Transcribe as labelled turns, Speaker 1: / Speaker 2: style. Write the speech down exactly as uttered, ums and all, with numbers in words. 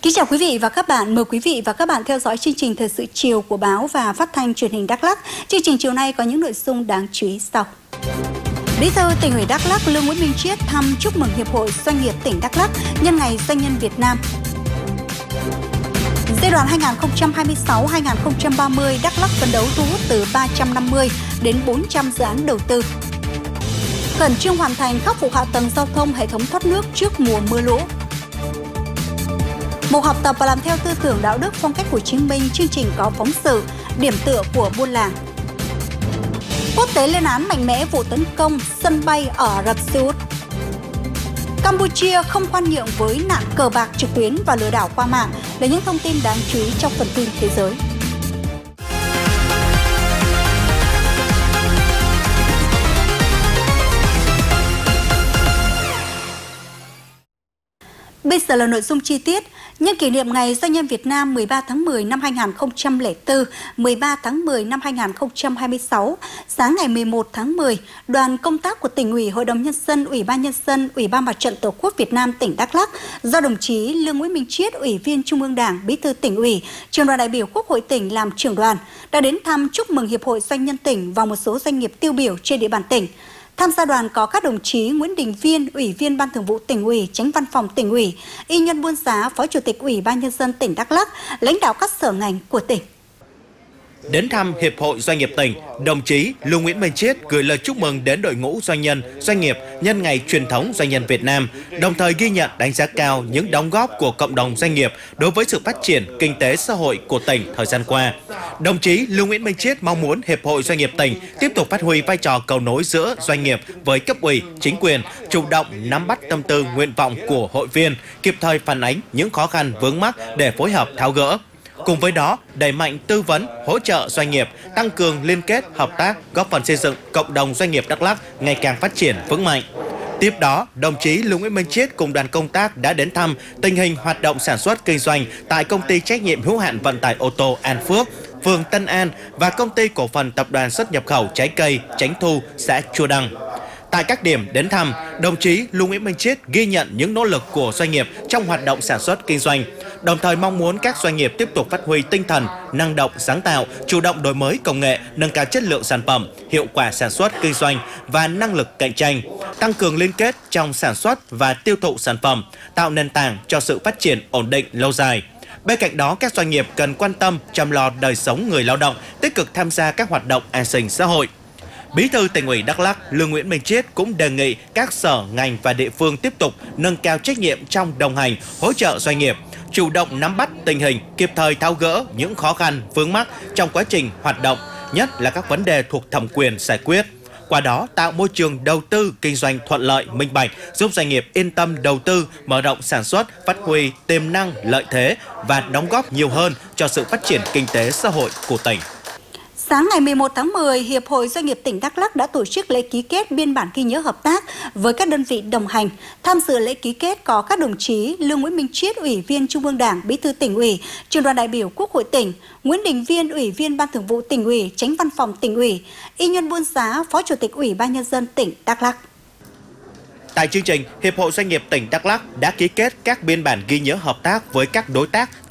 Speaker 1: Kính chào quý vị và các bạn. Mời quý vị và các bạn theo dõi chương trình Thời sự chiều của báo và phát thanh truyền hình Đắk Lắk. Chương trình chiều nay có những nội dung đáng chú ý sau. Bí thư Tỉnh ủy Đắk Lắk Lương Nguyễn Minh Chiết thăm chúc mừng Hiệp hội Doanh nghiệp tỉnh Đắk Lắk nhân ngày Doanh nhân Việt Nam. Giai đoạn hai nghìn không trăm hai mươi sáu đến hai nghìn không trăm ba mươi, Đắk Lắk phấn đấu thu hút từ ba trăm năm mươi đến bốn trăm dự án đầu tư. Khẩn trương hoàn thành khắc phục hạ tầng giao thông, hệ thống thoát nước trước mùa mưa lũ. Một học tập và làm theo tư tưởng đạo đức phong cách Hồ Chí Minh, chương trình có phóng sự điểm tựa của buôn làng. Quốc tế lên án mạnh mẽ vụ tấn công sân bay ở Ả Rập Xê Út. Campuchia không khoan nhượng với nạn cờ bạc trực tuyến và lừa đảo qua mạng là những thông tin đáng chú ý trong phần tin thế giới. Bây giờ là nội dung chi tiết. Nhân kỷ niệm Ngày Doanh nhân Việt Nam mười ba tháng mười năm hai nghìn không trăm lẻ bốn, mười ba tháng mười năm hai nghìn không trăm hai mươi sáu, sáng ngày mười một tháng mười, đoàn công tác của Tỉnh ủy, Hội đồng Nhân dân, Ủy ban Nhân dân, Ủy ban Mặt trận Tổ quốc Việt Nam tỉnh Đắk Lắk do đồng chí Lương Nguyễn Minh Chiết, Ủy viên Trung ương Đảng, Bí thư Tỉnh ủy, Trưởng đoàn đại biểu Quốc hội tỉnh làm trưởng đoàn, đã đến thăm chúc mừng Hiệp hội Doanh nhân tỉnh và một số doanh nghiệp tiêu biểu trên địa bàn tỉnh. Tham gia đoàn có các đồng chí Nguyễn Đình Viên, Ủy viên Ban Thường vụ Tỉnh ủy, Chánh Văn phòng Tỉnh ủy, Y Nhân Buôn Giá, Phó Chủ tịch Ủy ban Nhân dân tỉnh Đắk Lắk, lãnh đạo các sở ngành của tỉnh.
Speaker 2: Đến thăm Hiệp hội Doanh nghiệp tỉnh, đồng chí Lương Nguyễn Minh Chiết gửi lời chúc mừng đến đội ngũ doanh nhân, doanh nghiệp nhân ngày truyền thống Doanh nhân Việt Nam, đồng thời ghi nhận đánh giá cao những đóng góp của cộng đồng doanh nghiệp đối với sự phát triển kinh tế xã hội của tỉnh thời gian qua. Đồng chí Lương Nguyễn Minh Chiết mong muốn Hiệp hội Doanh nghiệp tỉnh tiếp tục phát huy vai trò cầu nối giữa doanh nghiệp với cấp ủy, chính quyền, chủ động nắm bắt tâm tư, nguyện vọng của hội viên, kịp thời phản ánh những khó khăn vướng mắc để phối hợp tháo gỡ. Cùng với đó, đẩy mạnh tư vấn, hỗ trợ doanh nghiệp, tăng cường liên kết, hợp tác, góp phần xây dựng cộng đồng doanh nghiệp Đắk Lắk ngày càng phát triển vững mạnh. Tiếp đó, đồng chí Lương Nguyễn Minh Chiết cùng đoàn công tác đã đến thăm tình hình hoạt động sản xuất kinh doanh tại Công ty trách nhiệm hữu hạn vận tải ô tô An Phước, phường Tân An và Công ty cổ phần Tập đoàn xuất nhập khẩu trái cây Chánh Thu, xã Chua Đăng. Tại các điểm đến thăm, đồng chí Lương Nguyễn Minh Chiết ghi nhận những nỗ lực của doanh nghiệp trong hoạt động sản xuất kinh doanh, đồng thời mong muốn các doanh nghiệp tiếp tục phát huy tinh thần, năng động, sáng tạo, chủ động đổi mới công nghệ, nâng cao chất lượng sản phẩm, hiệu quả sản xuất kinh doanh và năng lực cạnh tranh, tăng cường liên kết trong sản xuất và tiêu thụ sản phẩm, tạo nền tảng cho sự phát triển ổn định lâu dài. Bên cạnh đó, các doanh nghiệp cần quan tâm chăm lo đời sống người lao động, tích cực tham gia các hoạt động an sinh xã hội. Bí thư Tỉnh ủy Đắk Lắk Lương Nguyễn Minh Chiết cũng đề nghị các sở, ngành và địa phương tiếp tục nâng cao trách nhiệm trong đồng hành, hỗ trợ doanh nghiệp, chủ động nắm bắt tình hình, kịp thời tháo gỡ những khó khăn, vướng mắc trong quá trình hoạt động, nhất là các vấn đề thuộc thẩm quyền giải quyết. Qua đó, tạo môi trường đầu tư kinh doanh thuận lợi, minh bạch, giúp doanh nghiệp yên tâm đầu tư, mở rộng sản xuất, phát huy tiềm năng, lợi thế và đóng góp nhiều hơn cho sự phát triển kinh tế xã hội của tỉnh.
Speaker 1: Sáng ngày mười một tháng mười, Hiệp hội Doanh nghiệp tỉnh Đắk Lắk đã tổ chức lễ ký kết biên bản ghi nhớ hợp tác với các đơn vị đồng hành. Tham dự lễ ký kết có các đồng chí Lương Nguyễn Minh Chiết, Ủy viên Trung ương Đảng, Bí thư Tỉnh ủy, Trưởng đoàn đại biểu Quốc hội tỉnh, Nguyễn Đình Viên, Ủy viên Ban Thường vụ Tỉnh ủy, Chánh Văn phòng Tỉnh ủy, Y Nhân Buôn Giá, Phó Chủ tịch Ủy ban Nhân dân tỉnh Đắk Lắk.
Speaker 2: Tại chương trình, Hiệp hội Doanh nghiệp tỉnh Đắk Lắk đã ký kết các biên bản ghi nhớ hợp tác với các đối tác